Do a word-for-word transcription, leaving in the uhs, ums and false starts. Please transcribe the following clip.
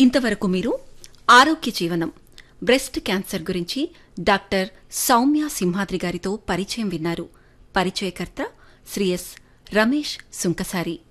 ఇంతవరకు మీరు ఆరోగ్య జీవనం బ్రెస్ట్ క్యాన్సర్ గురించి డాక్టర్ సౌమ్య సింహాద్రి గారితో పరిచయం విన్నారు. పరిచయకర్త శ్రీ ఎస్ రమేష్ సుంకసారి.